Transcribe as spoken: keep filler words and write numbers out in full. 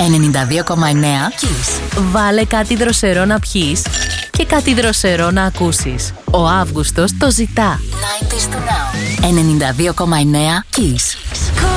ενενήντα δύο κόμμα εννέα Kiss. Βάλε κάτι δροσερό να πιείς και κάτι δροσερό να ακούσεις. Ο Αύγουστος το ζητά. ενενήντα δύο κόμμα εννέα Kiss.